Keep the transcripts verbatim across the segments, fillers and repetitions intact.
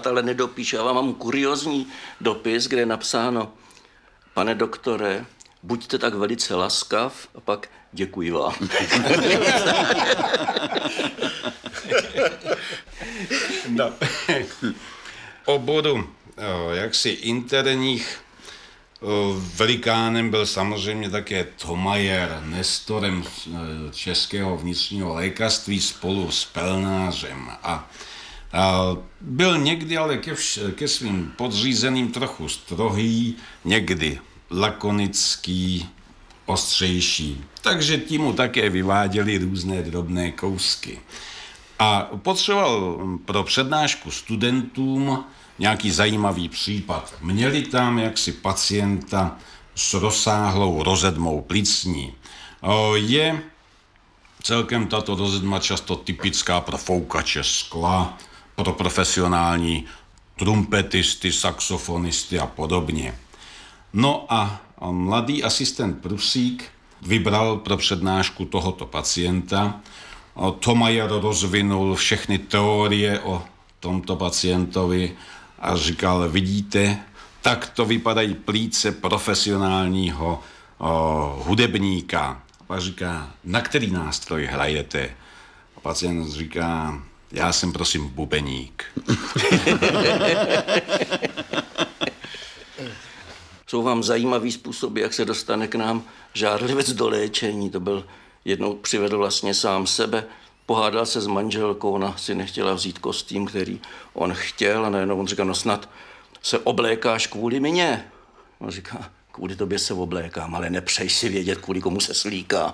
psát, ale nedopíšu. Já vám mám kuriózní dopis, kde je napsáno: pane doktore, buďte tak velice laskav, a pak děkuji vám. No. Oboru jaksi interních velikánem byl samozřejmě také Thomayer, nestorem českého vnitřního lékařství spolu s Pelnářem. A, a byl někdy ale ke, vš- ke svým podřízeným trochu strohý, někdy lakonický, ostřejší. Takže tím mu také vyváděli různé drobné kousky. A potřeboval pro přednášku studentům nějaký zajímavý případ. Měli tam jaksi pacienta s rozsáhlou rozedmou plicní. Je celkem tato rozedma často typická pro foukače skla, pro profesionální trumpetisty, saxofonisty a podobně. No a mladý asistent Prusík vybral pro přednášku tohoto pacienta. Thomayer rozvinul všechny teorie o tomto pacientovi a říkal, vidíte, tak to vypadají plíce profesionálního o, hudebníka. A říká, na který nástroj hrajete? A pacient říká, já jsem prosím bubeník. Jsou vám zajímavý způsoby, jak se dostane k nám žárlivec do léčení. To byl, jednou přivedl vlastně sám sebe, pohádal se s manželkou, ona si nechtěla vzít kostým, který on chtěl, a najednou on říká, no snad se oblékáš kvůli mně. On říká, kvůli tobě se oblékám, ale nepřej si vědět, kvůli komu se slíká.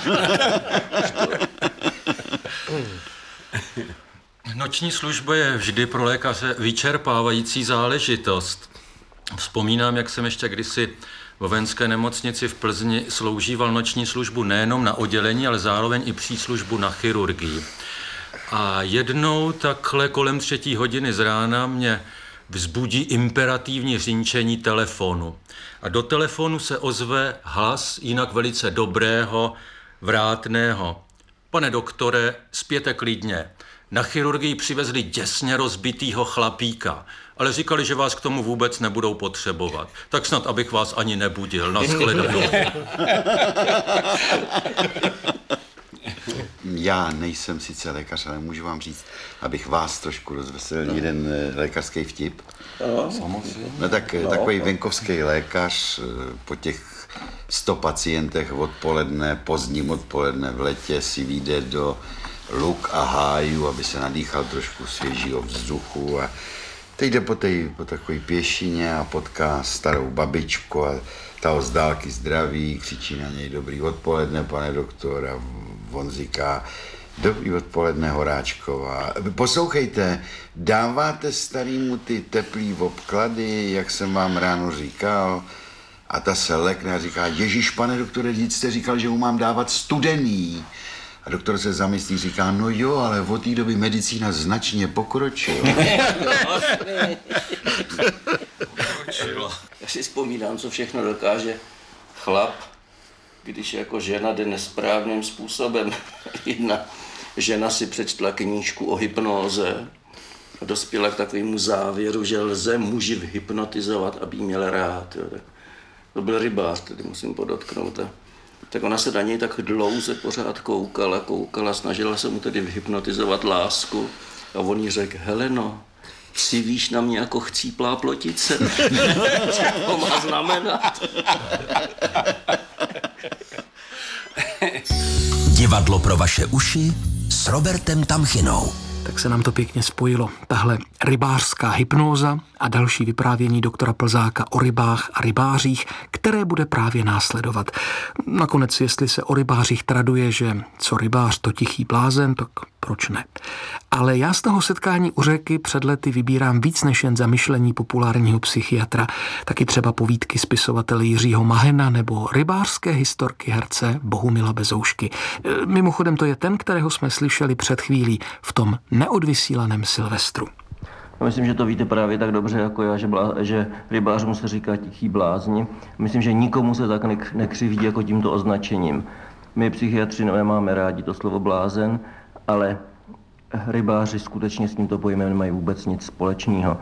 Noční služba je vždy pro lékaře vyčerpávající záležitost. Vzpomínám, jak jsem ještě kdysi v vojenské nemocnici v Plzni sloužíval noční službu nejenom na oddělení, ale zároveň i příslužbu na chirurgii. A jednou takhle kolem třetí hodiny z rána mě vzbudí imperativní řinčení telefonu. A do telefonu se ozve hlas jinak velice dobrého, vrátného. Pane doktore, spěte klidně. Na chirurgii přivezli děsně rozbitýho chlapíka, ale říkali, že vás k tomu vůbec nebudou potřebovat. Tak snad, abych vás ani nebudil. Nashledanou. Já nejsem sice lékař, ale můžu vám říct, abych vás trošku rozveselil, jeden lékařský vtip. No, samozřejmě. No tak no, takový venkovský lékař po těch sto pacientech odpoledne, pozdním odpoledne v letě si vyjde do luk a háju, aby se nadýchal trošku svěžího vzduchu, a teď jde po, tej, po takové pěšině a potká starou babičku a ta ho z dálky zdraví, křičí na něj dobrý odpoledne, pane doktor, a on říká, dobrý odpoledne, Horáčková. Poslouchejte, dáváte starýmu ty teplý obklady, jak jsem vám ráno říkal? A ta se lekne a říká, ježiš, pane doktore, vždyť jste říkal, že mu mám dávat studený. A doktor se zamyslí, říká, no jo, ale od té doby medicína značně pokročila. Já si vzpomínám, co všechno dokáže chlap, když jako žena jde nesprávným způsobem. Jedna žena si přečtla knížku o hypnóze a dospěla k takovému závěru, že lze muži hypnotizovat, aby jí měl rád. Jo. Tak to byl rybář, tedy musím podotknout. A tak ona se na něj tak dlouze pořád koukala, koukala, snažila se mu tedy vyhypnotizovat lásku. A on jí řekl, Heleno, civíš na mě jako chcíplá plotice. Co to má znamenat? Divadlo pro vaše uši s Robertem Tamchinou. Tak se nám to pěkně spojilo. Tahle rybářská hypnóza a další vyprávění doktora Plzáka o rybách a rybářích, které bude právě následovat. Nakonec, jestli se o rybářích traduje, že co rybář, to tichý blázen, tak proč ne? Ale já z toho setkání u řeky před lety vybírám víc než jen zamyšlení populárního psychiatra, taky třeba povídky spisovatele Jiřího Mahena nebo rybářské historky herce Bohumila Bezoušky. Mimochodem to je ten, kterého jsme slyšeli před chvílí v tom neodvysílaném Silvestru. Já myslím, že to víte právě tak dobře jako já, že, blá, že rybářům se říká tichý blázni. Myslím, že nikomu se tak nek, nekřiví jako tímto označením. My psychiatři nemáme rádi to slovo blázen, ale rybáři skutečně s tímto pojmem nemají vůbec nic společného.